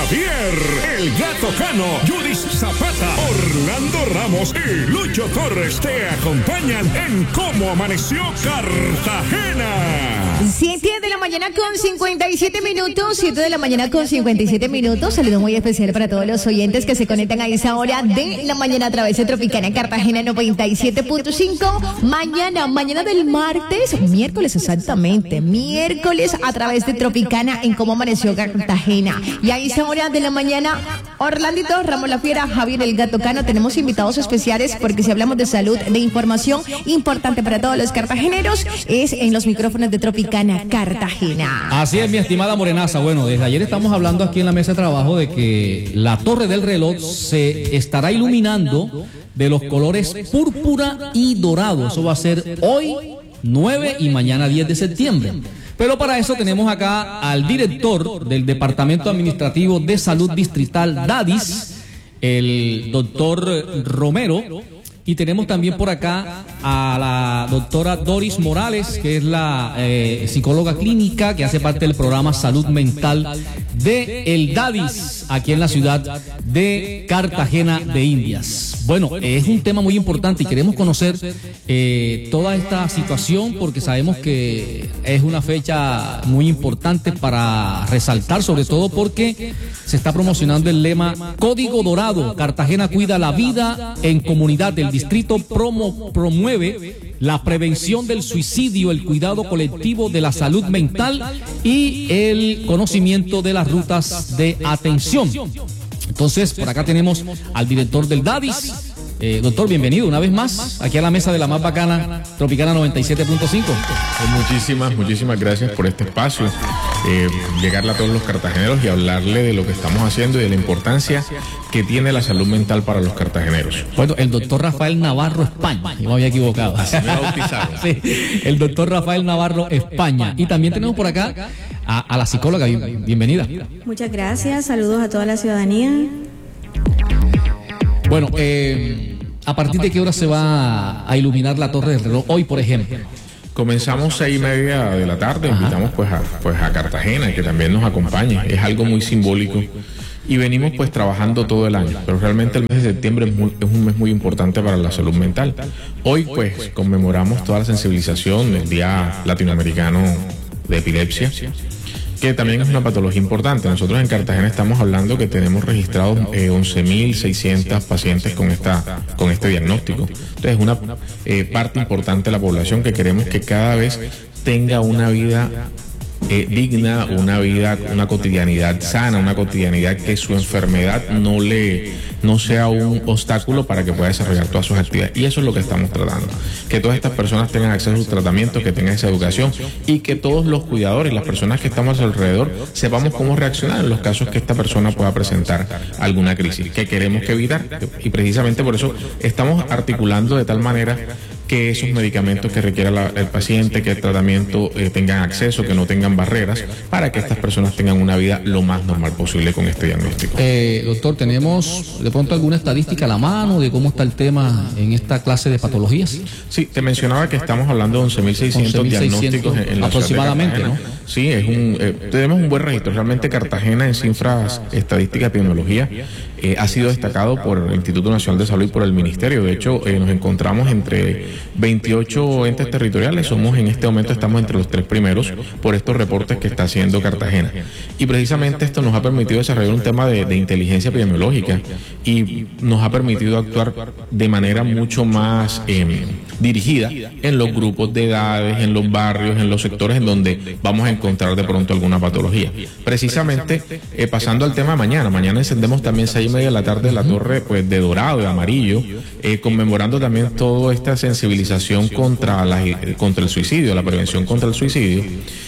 Javier, el Gato Cano, Judith Zapata, Orlando Ramos y Lucho Torres te acompañan en Cómo Amaneció Cartagena. 7 de la mañana con 57 minutos, 7 de la mañana con 57 minutos. Saludo muy especial para todos los oyentes que se conectan a esa hora de la mañana a través de Tropicana Cartagena 97.5. Mañana del miércoles exactamente, miércoles a través de Tropicana en Cómo Amaneció Cartagena. Y a esa hora de la mañana, Orlandito, Ramos La Fiera, Javier el Gato Cano, tenemos invitados especiales porque si hablamos de salud, de información importante para todos los cartageneros, es en los micrófonos de Tropicana Cartagena. Así es, mi estimada Morenaza. Bueno, desde ayer estamos hablando aquí en la mesa de trabajo de que la torre del reloj se estará iluminando de los colores púrpura y dorado. Eso va a ser hoy 9 y mañana 10 de septiembre. Pero para eso tenemos acá al director del Departamento Administrativo de Salud Distrital DADIS, el doctor Romero. Y tenemos también por acá a la doctora Doris Morales, que es la psicóloga clínica que hace parte del programa Salud Mental de el DADIS, aquí en la ciudad de Cartagena de Indias. Bueno, es un tema muy importante y queremos conocer toda esta situación porque sabemos que es una fecha muy importante para resaltar, sobre todo porque se está promocionando el lema Código Dorado, Cartagena cuida la vida en comunidad. El distrito promueve la prevención del suicidio, el cuidado colectivo de la salud mental y el conocimiento de las rutas de atención. Entonces, por acá tenemos al director del DADIS. Doctor, bienvenido una vez más aquí a la mesa de la más bacana Tropicana 97.5. Muchísimas gracias por este espacio. Llegarle a todos los cartageneros y hablarle de lo que estamos haciendo y de la importancia que tiene la salud mental para los cartageneros. Bueno, el doctor Rafael Navarro España, yo me había equivocado. Así me bautizaron. Sí, el doctor Rafael Navarro España. Y también tenemos por acá a la psicóloga, bienvenida. Muchas gracias, saludos a toda la ciudadanía. Bueno, ¿a partir de qué hora se va a iluminar la torre del reloj hoy, por ejemplo? Comenzamos 6:30 de la tarde. Invitamos a Cartagena que también nos acompañe. Es algo muy simbólico y venimos pues trabajando todo el año, pero realmente el mes de septiembre es un mes muy importante para la salud mental. Hoy pues conmemoramos toda la sensibilización del Día Latinoamericano de Epilepsia, que también es una patología importante. Nosotros en Cartagena estamos hablando que tenemos registrados 11.600 pacientes con este diagnóstico. Entonces es una parte importante de la población que queremos que cada vez tenga una vida digna, una cotidianidad sana, una cotidianidad que su enfermedad no sea un obstáculo para que pueda desarrollar todas sus actividades. Y eso es lo que estamos tratando, que todas estas personas tengan acceso a sus tratamientos, que tengan esa educación y que todos los cuidadores, las personas que estamos alrededor, sepamos cómo reaccionar en los casos que esta persona pueda presentar alguna crisis, que queremos que evitar. Y precisamente por eso estamos articulando de tal manera que esos medicamentos que requiera el paciente, que el tratamiento tengan acceso, que no tengan barreras, para que estas personas tengan una vida lo más normal posible con este diagnóstico. Doctor, ¿tenemos de pronto alguna estadística a la mano de cómo está el tema en esta clase de patologías? Sí, te mencionaba que estamos hablando de 11.600 diagnósticos en la aproximadamente, ciudad de Cartagena, ¿no? Sí, tenemos un buen registro. Realmente Cartagena en cifras estadísticas de epidemiología ha sido destacado por el Instituto Nacional de Salud y por el Ministerio. De hecho, nos encontramos entre 28 entes territoriales. En este momento estamos entre los 3 primeros por estos reportes que está haciendo Cartagena. Y precisamente esto nos ha permitido desarrollar un tema de inteligencia epidemiológica y nos ha permitido actuar de manera mucho más dirigida en los grupos de edades, en los barrios, en los sectores en donde vamos a encontrar de pronto alguna patología. Precisamente, pasando al tema de mañana encendemos también 6:30 de la tarde la torre pues de dorado, de amarillo, conmemorando también toda esta sensibilización contra el suicidio, la prevención contra el suicidio.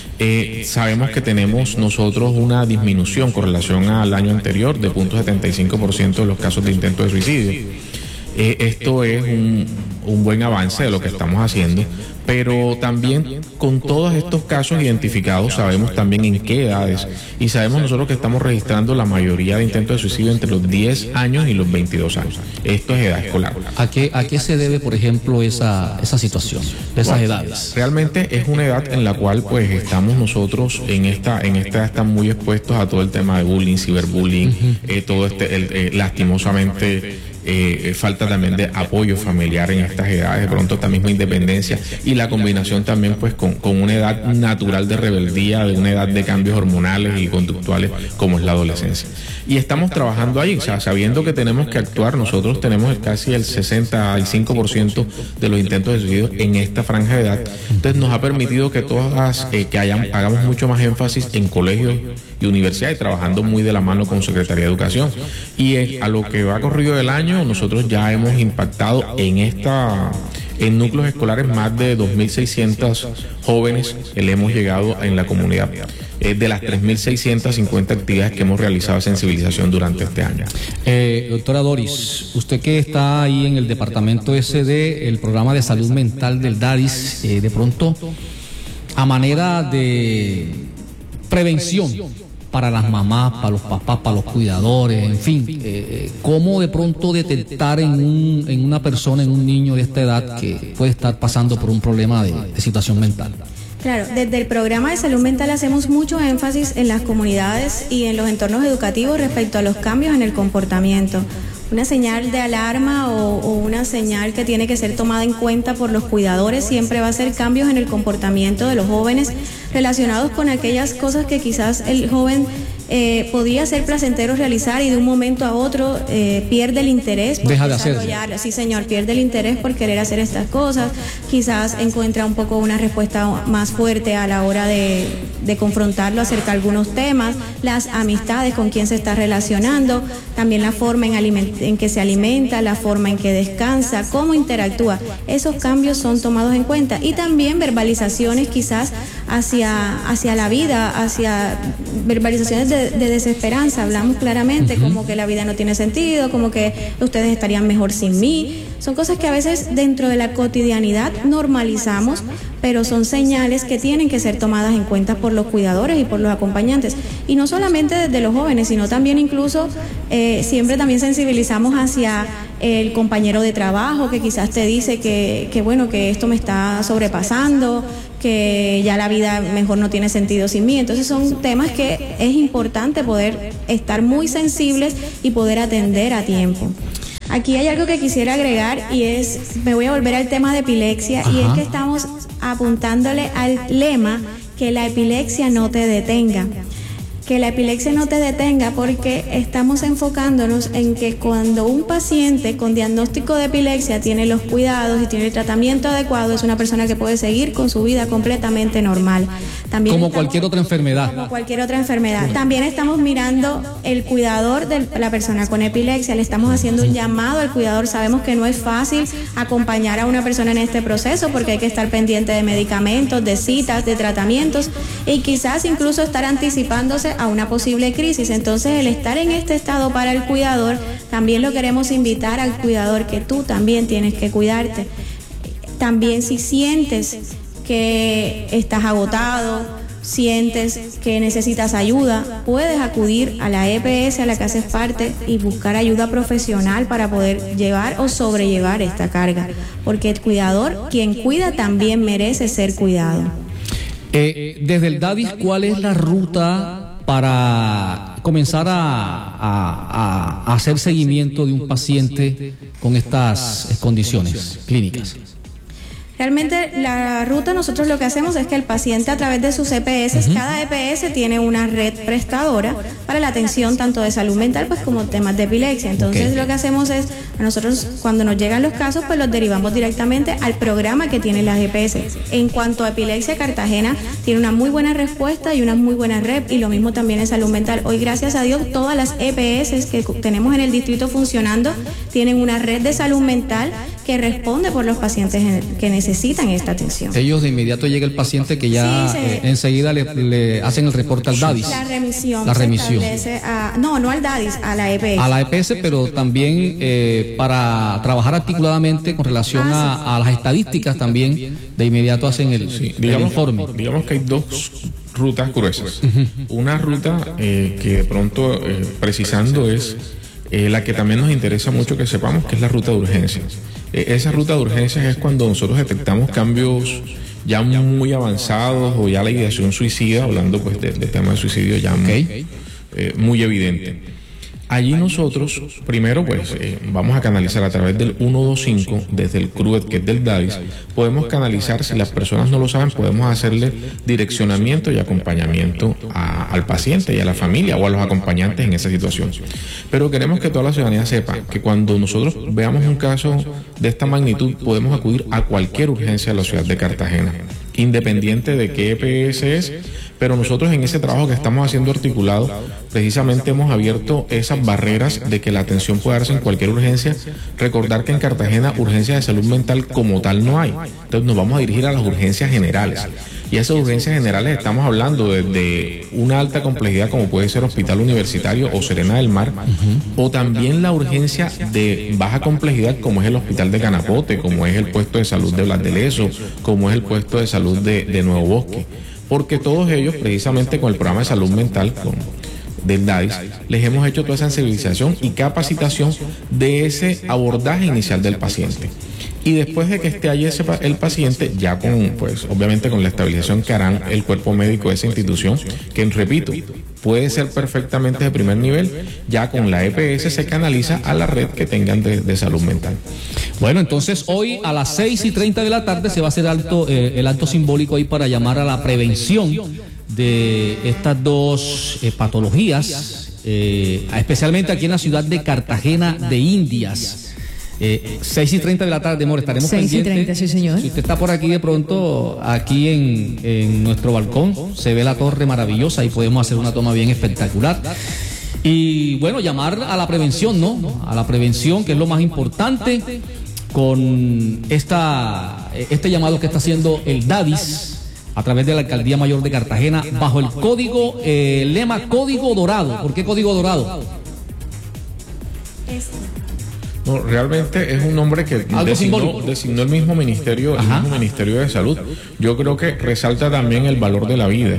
Sabemos que tenemos nosotros una disminución con relación al año anterior de 0.75% de los casos de intento de suicidio. Esto es un buen avance de lo que estamos haciendo, pero también con todos estos casos identificados sabemos también en qué edades, y sabemos nosotros que estamos registrando la mayoría de intentos de suicidio entre los 10 años y los 22 años. Esto es edad escolar. ¿A qué se debe, por ejemplo, esa situación, esas edades? Realmente es una edad en la cual pues estamos nosotros en esta están muy expuestos a todo el tema de bullying, ciberbullying, todo lastimosamente falta también de apoyo familiar en estas edades, de pronto esta misma independencia y la combinación también pues con una edad natural de rebeldía, de una edad de cambios hormonales y conductuales como es la adolescencia. Y estamos trabajando ahí, o sea, sabiendo que tenemos que actuar. Nosotros tenemos casi el 65% de los intentos de suicidio en esta franja de edad. Entonces nos ha permitido que hagamos mucho más énfasis en colegios y universidades, trabajando muy de la mano con Secretaría de Educación. Y a lo que va corrido del año, nosotros ya hemos impactado en núcleos escolares más de 2.600 jóvenes que le hemos llegado en la comunidad, de las 3.650 actividades que hemos realizado de sensibilización durante este año. Doctora Doris, usted que está ahí en el departamento SD, el programa de salud mental del DADIS, de pronto, a manera de prevención para las mamás, para los papás, para los cuidadores, en fin, cómo de pronto detectar en una persona, en un niño de esta edad que puede estar pasando por un problema de situación mental. Claro, desde el programa de salud mental hacemos mucho énfasis en las comunidades y en los entornos educativos respecto a los cambios en el comportamiento. Una señal de alarma o una señal que tiene que ser tomada en cuenta por los cuidadores siempre va a ser cambios en el comportamiento de los jóvenes relacionados con aquellas cosas que quizás el joven podía ser placentero realizar y de un momento a otro pierde el interés por deja de hacerlo. Sí, señor, pierde el interés por querer hacer estas cosas, quizás encuentra un poco una respuesta más fuerte a la hora de confrontarlo acerca de algunos temas, las amistades con quien se está relacionando, también la forma en que se alimenta, la forma en que descansa, cómo interactúa. Esos cambios son tomados en cuenta y también verbalizaciones quizás hacia la vida, hacia verbalizaciones de desesperanza. Hablamos claramente como que la vida no tiene sentido, como que ustedes estarían mejor sin mí. Son cosas que a veces dentro de la cotidianidad normalizamos, pero son señales que tienen que ser tomadas en cuenta por los cuidadores y por los acompañantes. Y no solamente desde los jóvenes, sino también incluso siempre también sensibilizamos hacia el compañero de trabajo que quizás te dice que bueno, que esto me está sobrepasando, que ya la vida mejor no tiene sentido sin mí. Entonces son temas que es importante poder estar muy sensibles y poder atender a tiempo. Aquí hay algo que quisiera agregar y me voy a volver al tema de epilepsia. Ajá. Y es que estamos apuntándole al lema que la epilepsia no te detenga. Que la epilepsia no te detenga porque estamos enfocándonos en que cuando un paciente con diagnóstico de epilepsia tiene los cuidados y tiene el tratamiento adecuado, es una persona que puede seguir con su vida completamente normal. También como cualquier otra enfermedad. Como cualquier otra enfermedad. También estamos mirando el cuidador de la persona con epilepsia, le estamos haciendo un llamado al cuidador. Sabemos que no es fácil acompañar a una persona en este proceso porque hay que estar pendiente de medicamentos, de citas, de tratamientos y quizás incluso estar anticipándose a una posible crisis. Entonces el estar en este estado para el cuidador, también lo queremos invitar al cuidador que tú también tienes que cuidarte. También si sientes que estás agotado, sientes que necesitas ayuda, puedes acudir a la EPS a la que haces parte y buscar ayuda profesional para poder llevar o sobrellevar esta carga, porque el cuidador, quien cuida, también merece ser cuidado. Desde el DADIS, ¿cuál es la ruta para comenzar a hacer seguimiento de un paciente con estas condiciones clínicas? Realmente la ruta, nosotros lo que hacemos es que el paciente a través de sus EPS, cada EPS tiene una red prestadora para la atención tanto de salud mental pues como temas de epilepsia. Entonces lo que hacemos es, a nosotros cuando nos llegan los casos pues los derivamos directamente al programa que tienen las EPS. En cuanto a epilepsia, Cartagena tiene una muy buena respuesta y una muy buena red, y lo mismo también en salud mental. Hoy, gracias a Dios, todas las EPS que tenemos en el distrito funcionando tienen una red de salud mental que responde por los pacientes que necesitan esta atención. Ellos de inmediato llega el paciente que ya enseguida le hacen el reporte al DADIS. La remisión. La remisión. No al DADIS, a la EPS. A la EPS, pero también para trabajar articuladamente con relación a las estadísticas también, de inmediato hacen el informe. Digamos que hay dos rutas gruesas. Una ruta que de pronto, precisando, es la que también nos interesa mucho que sepamos, que es la ruta de urgencias. Esa ruta de urgencias es cuando nosotros detectamos cambios ya muy avanzados o ya la ideación suicida, hablando pues de tema de suicidio ya muy evidente. Allí nosotros, primero, pues vamos a canalizar a través del 125, desde el CRUED, que es del DADIS, podemos canalizar, si las personas no lo saben, podemos hacerle direccionamiento y acompañamiento al paciente y a la familia o a los acompañantes en esa situación. Pero queremos que toda la ciudadanía sepa que cuando nosotros veamos un caso de esta magnitud, podemos acudir a cualquier urgencia de la ciudad de Cartagena, independiente de qué EPS es, pero nosotros en ese trabajo que estamos haciendo articulado, precisamente hemos abierto esas barreras de que la atención pueda darse en cualquier urgencia. Recordar que en Cartagena urgencias de salud mental como tal no hay, entonces nos vamos a dirigir a las urgencias generales. Y esas urgencias generales estamos hablando desde una alta complejidad como puede ser Hospital Universitario o Serena del Mar, o también la urgencia de baja complejidad como es el Hospital de Canapote, como es el puesto de salud de Blas de Lezo, como es el puesto de salud de Nuevo Bosque, porque todos ellos, precisamente con el programa de salud mental del DADIS, les hemos hecho toda esa sensibilización y capacitación de ese abordaje inicial del paciente. Y después de que esté allí el paciente, ya con, pues, obviamente con la estabilización que harán el cuerpo médico de esa institución, que repito, puede ser perfectamente de primer nivel, ya con la EPS se canaliza a la red que tengan de salud mental. Bueno, entonces hoy a las 6:30 de la tarde se va a hacer el acto simbólico ahí para llamar a la prevención de estas dos patologías, especialmente aquí en la ciudad de Cartagena de Indias. 6:30 de la tarde, amor, estaremos 6:30, sí, señor. Si usted está por aquí de pronto, aquí en nuestro balcón, se ve la torre maravillosa y podemos hacer una toma bien espectacular. Y bueno, llamar a la prevención, ¿no? A la prevención, que es lo más importante, con este llamado que está haciendo el DADIS a través de la Alcaldía Mayor de Cartagena, bajo el código, lema Código Dorado. ¿Por qué Código Dorado? No, realmente es un nombre que designó el mismo ministerio, de Salud. Yo creo que resalta también el valor de la vida.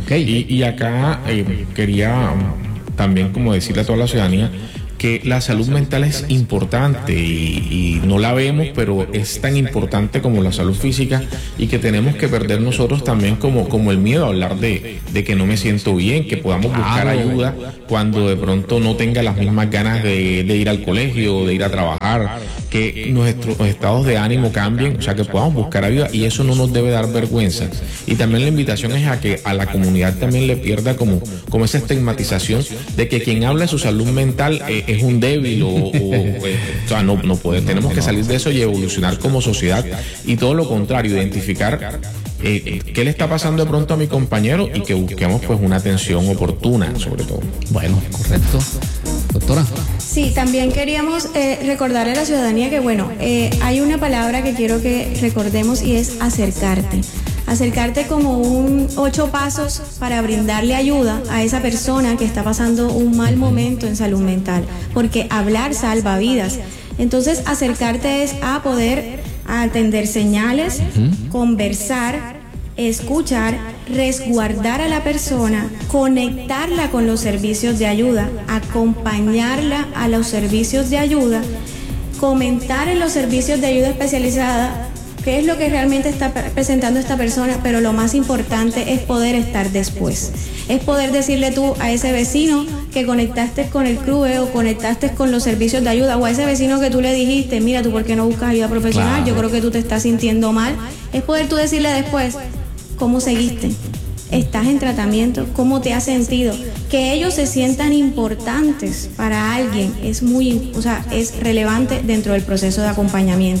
Y acá quería también como decirle a toda la ciudadanía que la salud mental es importante y no la vemos, pero es tan importante como la salud física, y que tenemos que perder nosotros también como el miedo a hablar de que no me siento bien, que podamos buscar ayuda cuando de pronto no tenga las mismas ganas de ir al colegio, de ir a trabajar, que nuestros estados de ánimo cambien, o sea, que podamos buscar ayuda, y eso no nos debe dar vergüenza. Y también la invitación es a que a la comunidad también le pierda como esa estigmatización de que quien habla de su salud mental es un débil o sea, no puede. Tenemos que salir de eso y evolucionar como sociedad, y todo lo contrario, identificar qué le está pasando de pronto a mi compañero y que busquemos pues una atención oportuna, sobre todo. Bueno, correcto. Doctora. Sí, también queríamos recordarle a la ciudadanía que hay una palabra que quiero que recordemos, y es acercarte. Acercarte como 8 pasos para brindarle ayuda a esa persona que está pasando un mal momento en salud mental, porque hablar salva vidas. Entonces, acercarte es a poder atender señales, conversar, escuchar, resguardar a la persona, conectarla con los servicios de ayuda, acompañarla a los servicios de ayuda, comentar en los servicios de ayuda especializada qué es lo que realmente está presentando esta persona, pero lo más importante es poder estar después. Es poder decirle tú a ese vecino que conectaste con el CRUE o conectaste con los servicios de ayuda, o a ese vecino que tú le dijiste, mira, tú por qué no buscas ayuda profesional, claro, yo creo que tú te estás sintiendo mal. Es poder tú decirle después, ¿cómo seguiste? ¿Estás en tratamiento? ¿Cómo te has sentido? Que ellos se sientan importantes para alguien es relevante dentro del proceso de acompañamiento.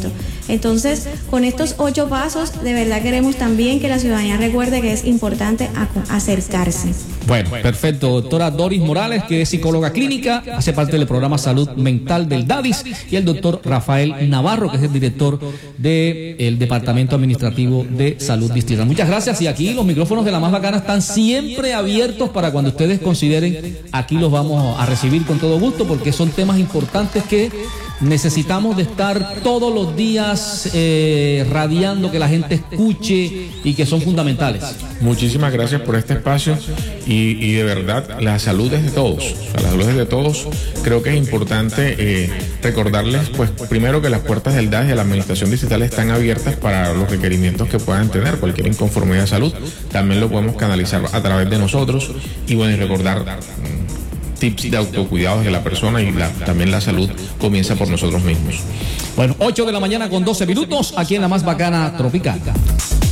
Entonces, con estos 8 pasos, de verdad queremos también que la ciudadanía recuerde que es importante acercarse. Bueno, perfecto. Doctora Doris Morales, que es psicóloga clínica, hace parte del programa Salud Mental del DADIS, y el doctor Rafael Navarro, que es el director del Departamento Administrativo de Salud Distrital. Muchas gracias, y aquí los micrófonos de La Más Bacana están siempre abiertos para cuando ustedes consideren. Aquí los vamos a recibir con todo gusto, porque son temas importantes que necesitamos de estar todos los días radiando, que la gente escuche y que son fundamentales. Muchísimas gracias por este espacio y de verdad la salud es de todos. O sea, la salud es de todos. Creo que es importante recordarles, pues primero, que las puertas del DADIS, de la Administración Distrital, están abiertas para los requerimientos que puedan tener, cualquier inconformidad de salud. También lo podemos canalizar a través de nosotros y bueno, y recordar tips de autocuidado de la persona, y también la salud comienza por nosotros mismos. Bueno, 8 de la mañana con 12 minutos aquí en La Más Bacana Tropical.